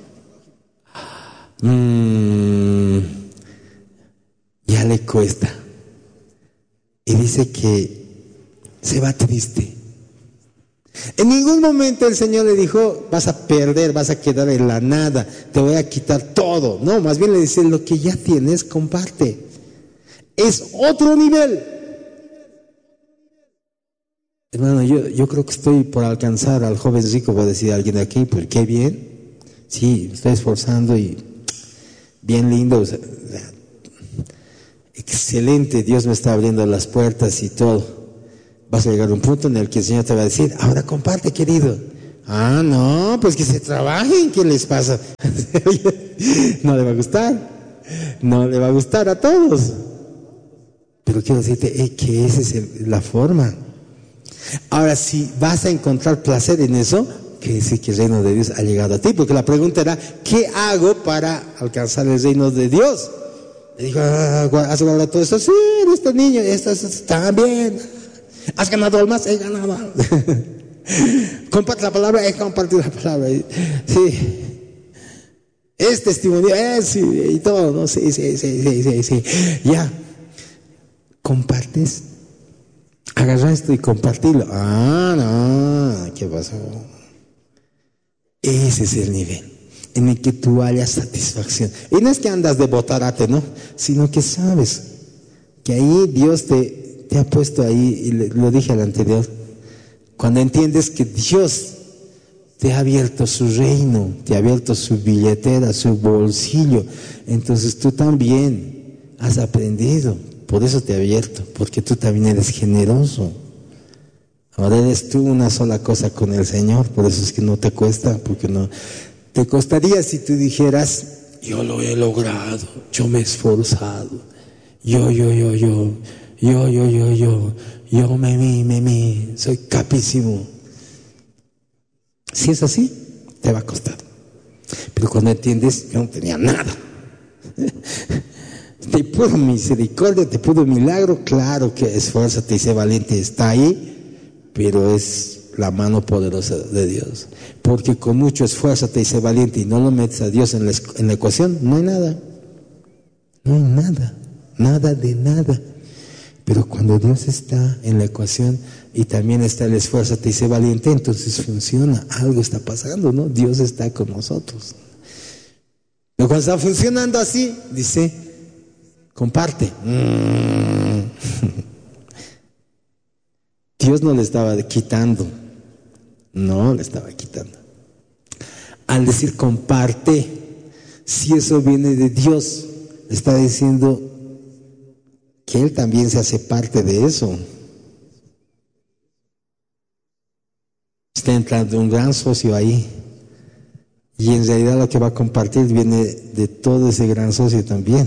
Ya le cuesta. Y dice que se va triste. En ningún momento el Señor le dijo, vas a perder, vas a quedar en la nada, te voy a quitar todo. No, más bien le dice, lo que ya tienes, comparte. Es otro nivel. Hermano, yo creo que estoy por alcanzar al joven rico, va a decir alguien de aquí, pues qué bien. Sí, estoy esforzando y bien lindo. O sea, excelente, Dios me está abriendo las puertas y todo. Vas a llegar a un punto en el que el Señor te va a decir, ahora comparte, querido. Ah, no, pues que se trabajen, ¿qué les pasa? No le va a gustar, no le va a gustar a todos. Pero quiero decirte que esa es la forma. Ahora, si vas a encontrar placer en eso, quiere decir que el reino de Dios ha llegado a ti. Porque la pregunta era, ¿qué hago para alcanzar el reino de Dios? Le dijo, ¿has guardado todo esto? Sí, este niño, esto está bien. ¿Has ganado almas? He ganado. Comparte la palabra, he compartido la palabra. Sí. Es testimonio, sí, y todo, ¿no? Sí. Ya. ¿Compartes? Agarra esto y compartirlo. Ah, no, ¿qué pasó? Ese es el nivel en el que tú hayas satisfacción. Y no es que andas de botarate, ¿no? Sino que sabes que ahí Dios te ha puesto ahí, y lo dije al anterior, cuando entiendes que Dios te ha abierto su reino, te ha abierto su billetera, su bolsillo, entonces tú también has aprendido. Por eso te ha abierto, porque tú también eres generoso. Ahora eres tú una sola cosa con el Señor, por eso es que no te cuesta, porque no te costaría si tú dijeras, yo lo he logrado, yo me he esforzado, yo, soy capísimo. Si es así, te va a costar. Pero cuando entiendes, yo no tenía nada. Te pudo misericordia, te pudo milagro, claro que esfuérzate y sé valiente, está ahí, pero es la mano poderosa de Dios. Porque con mucho esfuérzate y sé valiente y no lo metes a Dios en la ecuación, no hay nada. No hay nada, nada de nada. Pero cuando Dios está en la ecuación y también está el esfuérzate y sé valiente, entonces funciona, algo está pasando, ¿no? Dios está con nosotros. Pero cuando está funcionando así, dice, comparte. Dios no le estaba quitando. No le estaba quitando. Al decir comparte, si eso viene de Dios, está diciendo que Él también se hace parte de eso. Está entrando un gran socio ahí. Y en realidad lo que va a compartir viene de todo ese gran socio también.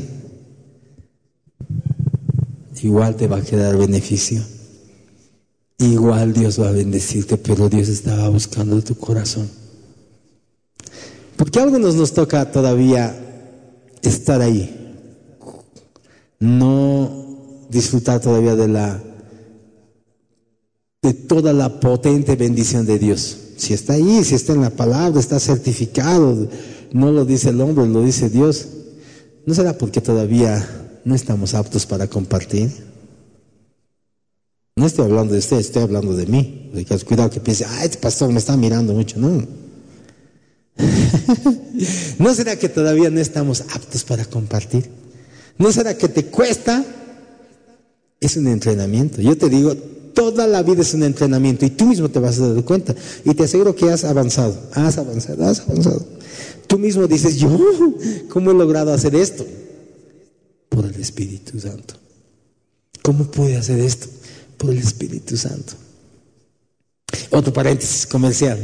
Igual te va a quedar beneficio. Igual Dios va a bendecirte, pero Dios estaba buscando tu corazón. Porque a algunos nos toca todavía estar ahí, no disfrutar todavía de toda la potente bendición de Dios. Si está ahí, si está en la palabra, está certificado, no lo dice el hombre, lo dice Dios. ¿No será porque todavía no estamos aptos para compartir? No estoy hablando de usted, estoy hablando de mí. Cuidado que piense, este pastor me está mirando mucho, no. ¿No será que todavía no estamos aptos para compartir? ¿No será que te cuesta? Es un entrenamiento. Yo te digo, toda la vida es un entrenamiento y tú mismo te vas a dar cuenta. Y te aseguro que has avanzado. Tú mismo dices, yo, ¿cómo he logrado hacer esto? Por el Espíritu Santo. ¿Cómo pude hacer esto? Por el Espíritu Santo. Otro paréntesis comercial.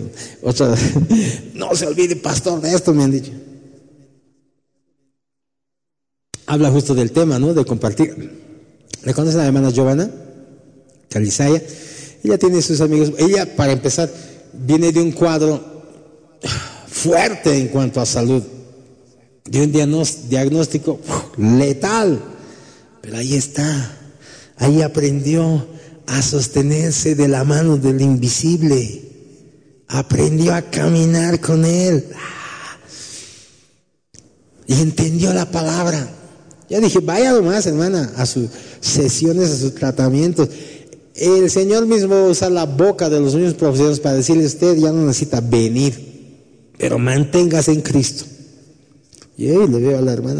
No se olvide, pastor, de esto me han dicho. Habla justo del tema, ¿no? De compartir. ¿Le conoces a la hermana Giovanna Calizaya? Ella tiene sus amigos. Ella, para empezar, viene de un cuadro fuerte en cuanto a salud. De un diagnóstico letal. Pero ahí está. Ahí aprendió a sostenerse de la mano del invisible. Aprendió a caminar con él. Y entendió la palabra. Yo dije, vaya nomás, hermana, a sus sesiones, a sus tratamientos. El Señor mismo va a usar la boca de los mismos profesionales para decirle, usted ya no necesita venir, pero manténgase en Cristo. Y ahí le veo a la hermana.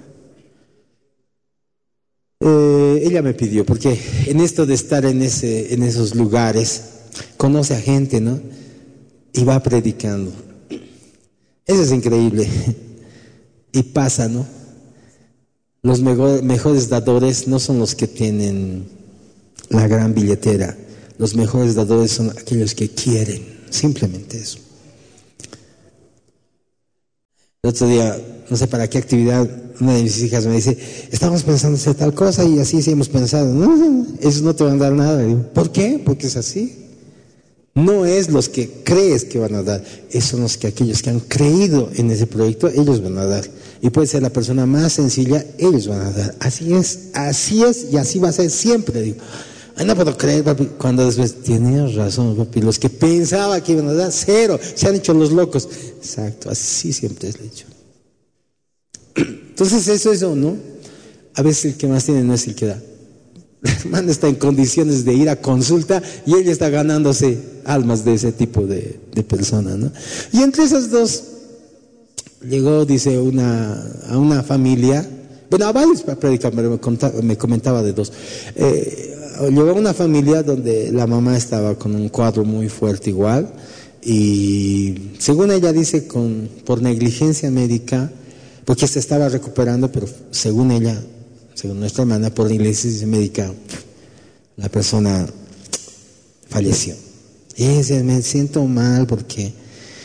Ella me pidió, porque en esto de estar en esos lugares, conoce a gente, ¿no? Y va predicando. Eso es increíble. Y pasa, ¿no? Los mejores dadores no son los que tienen la gran billetera. Los mejores dadores son aquellos que quieren, simplemente eso. El otro día, no sé para qué actividad, una de mis hijas me dice, estamos pensando hacer tal cosa y así sí hemos pensado. No, esos no te van a dar nada. Digo, ¿por qué? Porque es así. No es los que crees que van a dar, son los que aquellos que han creído en ese proyecto, ellos van a dar. Y puede ser la persona más sencilla, ellos van a dar. Así es y así va a ser siempre. Digo, ay, no puedo creer, papi. Cuando después, tenías razón, papi, los que pensaba que iban a dar, cero, se han hecho los locos. Exacto, así siempre es el hecho. Entonces eso, ¿no? A veces el que más tiene no es el que da. La hermana está en condiciones de ir a consulta y ella está ganándose almas de ese tipo de personas, ¿no? Y entre esas dos llegó, dice, a una familia, bueno, a varios predicadores, me comentaba de dos. Llegó a una familia donde la mamá estaba con un cuadro muy fuerte igual y según ella dice por negligencia médica, porque se estaba recuperando, pero según ella, según nuestra hermana, por negligencia médica, la persona falleció. Y ella decía, me siento mal porque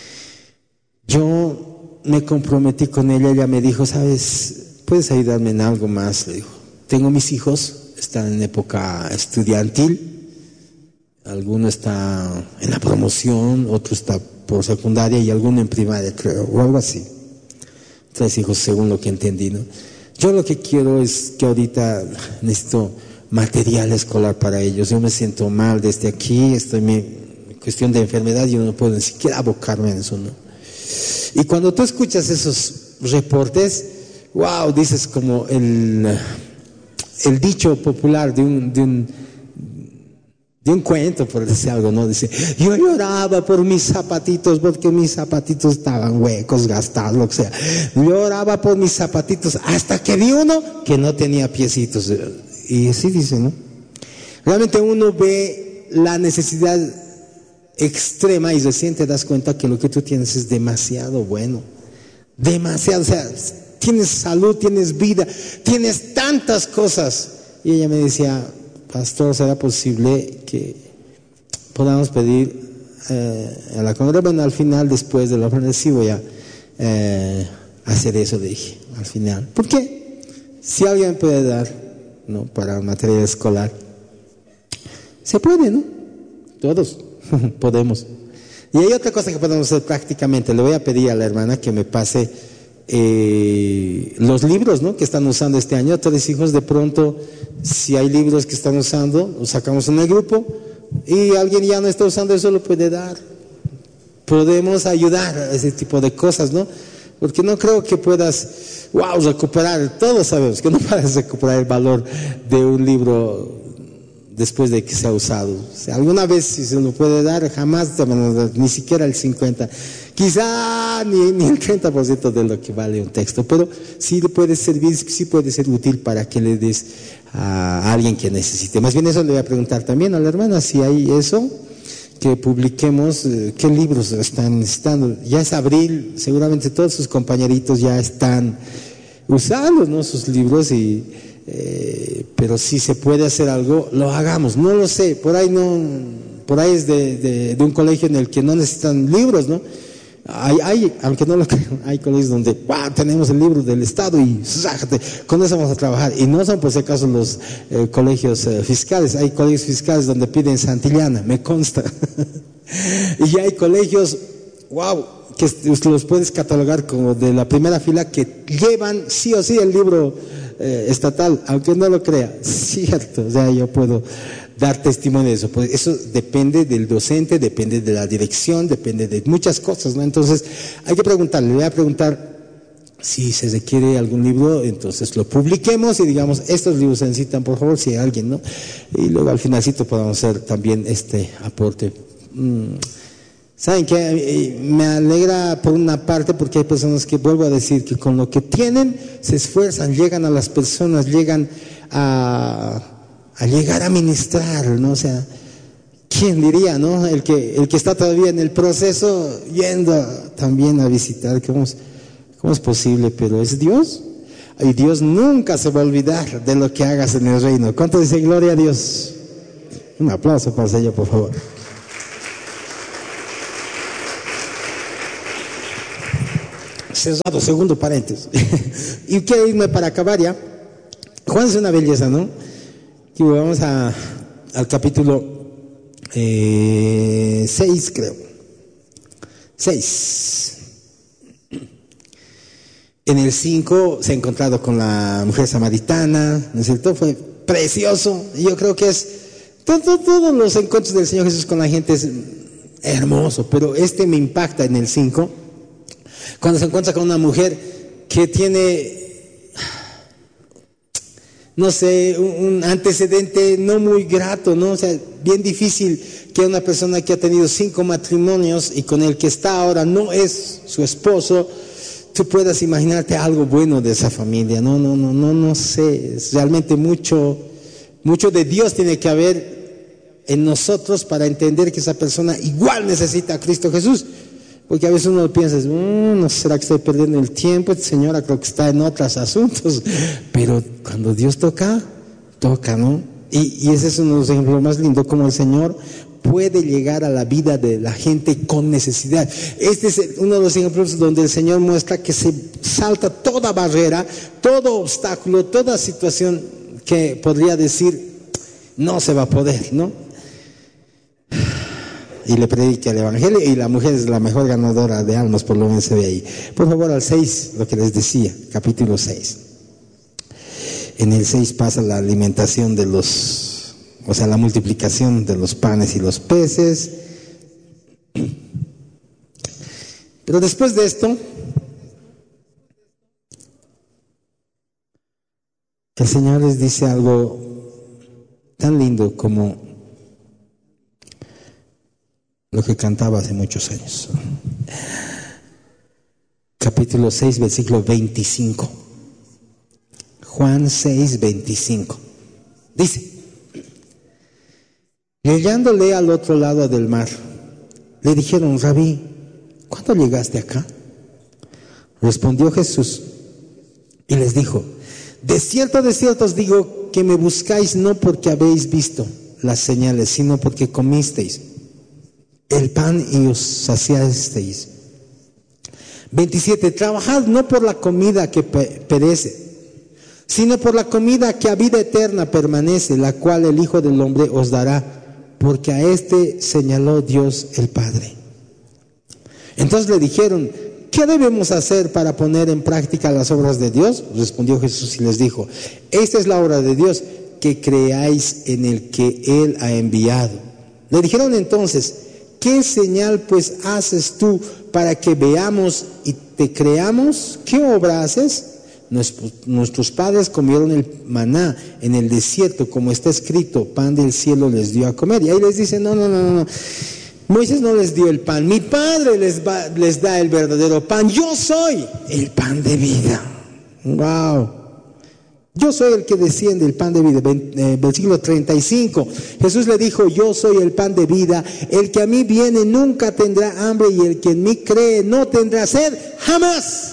yo me comprometí con ella me dijo, ¿sabes? ¿Puedes ayudarme en algo más? Le dijo, tengo mis hijos, están en época estudiantil, alguno está en la promoción, otro está por secundaria y alguno en primaria, creo, o algo así. 3 hijos, según lo que entendí, ¿no? Yo lo que quiero es que ahorita necesito material escolar para ellos. Yo me siento mal desde aquí, estoy en cuestión de enfermedad, yo no puedo ni siquiera abocarme en eso, ¿no? Y cuando tú escuchas esos reportes, wow, dices como el dicho popular de un cuento, por decir algo, ¿no? Dice, yo lloraba por mis zapatitos porque mis zapatitos estaban huecos, gastados, lo que sea. Lloraba por mis zapatitos hasta que vi uno que no tenía piecitos. Y así dice, ¿no? Realmente uno ve la necesidad extrema y recién te das cuenta que lo que tú tienes es demasiado bueno. Demasiado, o sea, tienes salud, tienes vida, tienes tantas cosas. Y ella me decía, pastor, ¿será posible que podamos pedir a la congregación? Bueno, al final, después de la ofrenda, sí voy a hacer eso, dije, al final. ¿Por qué? Si alguien puede dar, ¿no? Para material escolar, se puede, ¿no? Todos podemos. Y hay otra cosa que podemos hacer prácticamente. Le voy a pedir a la hermana que me pase los libros, ¿no? Que están usando este año. Todos hijos, de pronto, si hay libros que están usando, los sacamos en el grupo y alguien ya no está usando eso, lo puede dar. Podemos ayudar a ese tipo de cosas, ¿no? Porque no creo que puedas, recuperar, todos sabemos que no puedes recuperar el valor de un libro después de que se ha usado. O sea, alguna vez si se lo puede dar, jamás te van a dar, ni siquiera el 50%, quizá ni el 30% de lo que vale un texto, pero sí puede servir, sí puede ser útil para que le des a alguien que necesite. Más bien eso le voy a preguntar también a la hermana, si hay eso, que publiquemos qué libros están necesitando. Ya es abril, seguramente todos sus compañeritos ya están usando, ¿no? Sus libros pero si se puede hacer algo, lo hagamos. No lo sé, por ahí es de un colegio en el que no necesitan libros, ¿no? Hay, aunque no lo crean, hay colegios donde tenemos el libro del Estado y con eso vamos a trabajar. Y no son por si acaso los colegios fiscales. Hay colegios fiscales donde piden Santillana, me consta. Y hay colegios, que los puedes catalogar como de la primera fila, que llevan sí o sí el libro estatal, aunque no lo crea, cierto. O sea, yo puedo dar testimonio de eso. Pues eso depende del docente, depende de la dirección, depende de muchas cosas, ¿no? Entonces hay que preguntarle. Le voy a preguntar si se requiere algún libro, entonces lo publiquemos y digamos, estos libros se necesitan, por favor, si hay alguien, ¿no? Y luego al finalcito podamos hacer también este aporte. ¿Saben qué? Me alegra por una parte porque hay personas que, vuelvo a decir, que con lo que tienen se esfuerzan, llegan a las personas, llegan a llegar a ministrar, ¿no? O sea, ¿quién diría, no? El que está todavía en el proceso, yendo también a visitar, ¿cómo es posible? Pero es Dios. Y Dios nunca se va a olvidar de lo que hagas en el reino. ¿Cuánto dice gloria a Dios? Un aplauso para el Señor, por favor. Cerrado, segundo paréntesis. Y quiero irme para acabar ya. Juan es una belleza, ¿no? Y vamos al capítulo 6, creo. 6. En el 5 se ha encontrado con la mujer samaritana, ¿no es cierto? Fue precioso. Y yo creo que es todos los encuentros del Señor Jesús con la gente es hermoso, pero me impacta en el 5, cuando se encuentra con una mujer que tiene, no sé, un antecedente no muy grato, ¿no? O sea, bien difícil que una persona que ha tenido 5 matrimonios y con el que está ahora no es su esposo, tú puedas imaginarte algo bueno de esa familia. No sé, es realmente mucho de Dios tiene que haber en nosotros para entender que esa persona igual necesita a Cristo Jesús. Porque a veces uno piensa, no será que estoy perdiendo el tiempo, esta señora creo que está en otros asuntos. Pero cuando Dios toca, ¿no? Y ese es uno de los ejemplos más lindos, como el Señor puede llegar a la vida de la gente con necesidad. Este es uno de los ejemplos donde el Señor muestra que se salta toda barrera, todo obstáculo, toda situación que podría decir no se va a poder, ¿no? Y le predica el Evangelio, y la mujer es la mejor ganadora de almas, por lo menos se ve ahí. Por favor, al 6, lo que les decía, capítulo 6. En el 6 pasa la alimentación de la multiplicación de los panes y los peces. Pero después de esto, el Señor les dice algo tan lindo como lo que cantaba hace muchos años. Capítulo 6, versículo 25. Juan 6, 25. Dice: llegándole al otro lado del mar, le dijeron: Rabí, ¿cuándo llegaste acá? Respondió Jesús y les dijo: de cierto os digo que me buscáis no porque habéis visto las señales, sino porque comisteis el pan y os saciasteis. 27. Trabajad no por la comida que perece, sino por la comida que a vida eterna permanece, la cual el Hijo del Hombre os dará, porque a este señaló Dios el Padre. Entonces le dijeron: ¿qué debemos hacer para poner en práctica las obras de Dios? Respondió Jesús y les dijo: esta es la obra de Dios, que creáis en el que Él ha enviado. Le dijeron entonces: ¿qué señal pues haces tú para que veamos y te creamos? ¿Qué obra haces? Nuestros padres comieron el maná en el desierto, como está escrito: pan del cielo les dio a comer. Y ahí les dice: no. Moisés no les dio el pan, mi Padre les da el verdadero pan. Yo soy el pan de vida. Wow. Yo soy el que desciende, el pan de vida. Versículo 35. Jesús le dijo: yo soy el pan de vida. El que a mí viene nunca tendrá hambre, y el que en mí cree no tendrá sed jamás.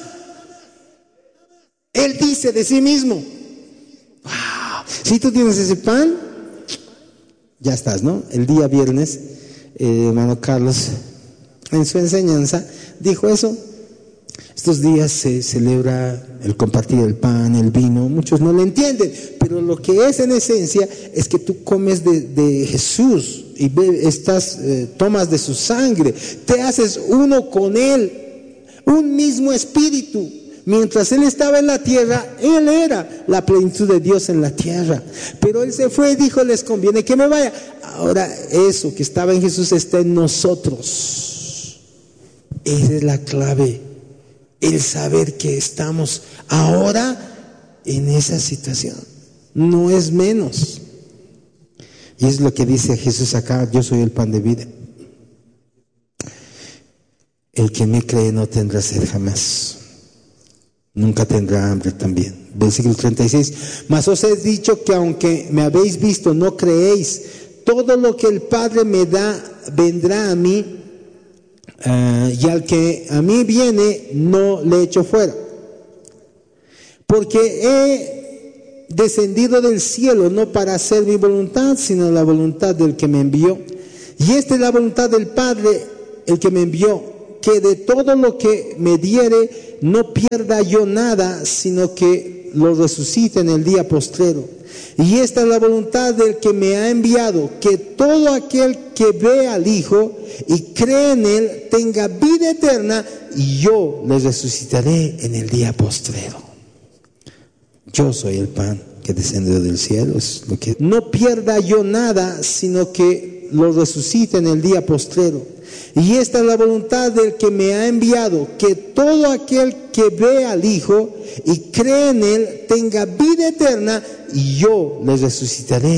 Él dice de sí mismo. Wow. Si tú tienes ese pan, ya estás, ¿no? El día viernes, hermano Carlos, en su enseñanza, dijo eso. Estos días se celebra el compartir el pan, el vino. Muchos no lo entienden, pero lo que es en esencia es que tú comes de Jesús y tomas de su sangre, te haces uno con Él, un mismo espíritu. Mientras Él estaba en la tierra, Él era la plenitud de Dios en la tierra. Pero Él se fue y dijo: les conviene que me vaya. Ahora eso que estaba en Jesús está en nosotros. Esa es la clave. El saber que estamos ahora en esa situación. No es menos. Y es lo que dice Jesús acá: yo soy el pan de vida. El que me cree no tendrá sed jamás. Nunca tendrá hambre también. Versículo 36. Mas os he dicho que aunque me habéis visto, no creéis. Todo lo que el Padre me da vendrá a mí, y al que a mí viene no le echo fuera. porque he descendido del cielo no para hacer mi voluntad, sino la voluntad del que me envió. Y esta es la voluntad del Padre, el que me envió, que de todo lo que me diere no pierda yo nada, sino que lo resucite en el día postrero. Y esta es la voluntad del que me ha enviado, que todo aquel que ve al Hijo y cree en Él tenga vida eterna, y yo les resucitaré en el día postrero. Yo soy el pan que descendió del cielo, es lo que no pierda yo nada, sino que lo resucite en el día postrero. Y esta es la voluntad del que me ha enviado, que todo aquel que ve al Hijo y cree en Él tenga vida eterna, y yo les resucitaré